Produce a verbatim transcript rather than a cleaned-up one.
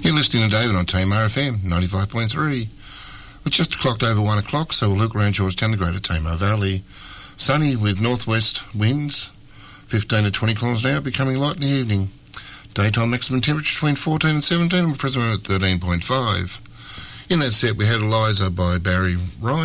You're listening to David on Tamar F M, ninety-five point three. It's just clocked over one o'clock, so we'll look around Georgetown, the Greater Tamar Valley. Sunny with northwest winds, fifteen to twenty kilometres an hour, becoming light in the evening. Daytime maximum temperature between fourteen and seventeen, and we're presently at thirteen point five. In that set, we had Eliza by Barry Ryan.